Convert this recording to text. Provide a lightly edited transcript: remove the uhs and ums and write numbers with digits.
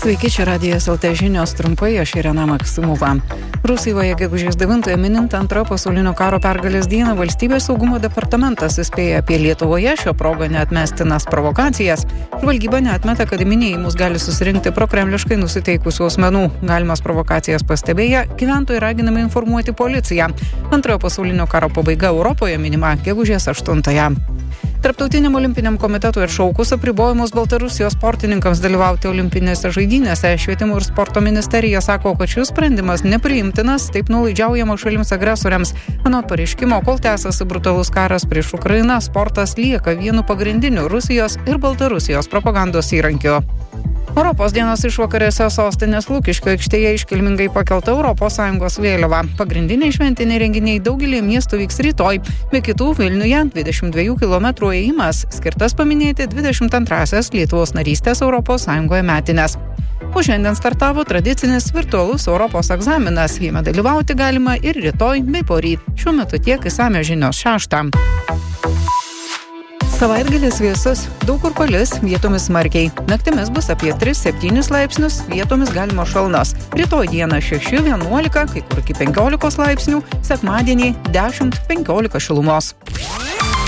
Sveiki, čia Radijas LT žinios trumpai, aš Irena Maksimova. Rusijoje gegužės 9 minint Antrojo pasaulinio karo pergalės dieną Valstybės saugumo departamentas įspėja apie Lietuvoje šio proga neatmestinas provokacijas. Žvalgyba neatmeta, kad į minėjimus gali susirinkti prokremliškai nusiteikusių asmenų. Galimas provokacijas pastebėję, gyventojai raginami informuoti policiją. Antrojo pasaulinio karo pabaiga Europoje minima gegužės 8. Tarptautiniam olimpiniam komitetui atšaukus apribojimus Baltarusijos sportininkams dalyvauti olimpinėse žaidynėse, Švietimo ir sporto ministerija sako, kad šis sprendimas nepriimtinas, taip nuolaidžiaujama šalims agresoriams. Anot pareiškimo, kol tęsiasi brutalus karas prieš Ukrainą, sportas lieka vienu pagrindiniu Rusijos ir Baltarusijos propagandos įrankiu. Europos dienos išvakarėse sostinės Lukiškių aikštėje iškilmingai pakelta ES vėliava. Pagrindiniai šventiniai renginiai daugelį miestų vyks rytoj, be kitų Vilniuje 22 km ėjimas, skirtas paminėti 22-asias Lietuvos narystės ES metines. O šiandien startavo tradicinis virtualus Europos egzaminas. Jame dalyvauti galima ir rytoj bei poryt. Šiuo metu tiek išsamios žinios 6. Savaitgalis vėsus, daug kur palis, vietomis smarkiai. Naktimis bus apie 3-7 laipsnius, vietomis galimos šalnos. Rytoj dieną 6-11, kai kur iki 15 laipsnių, sekmadienį 10-15 šilumos.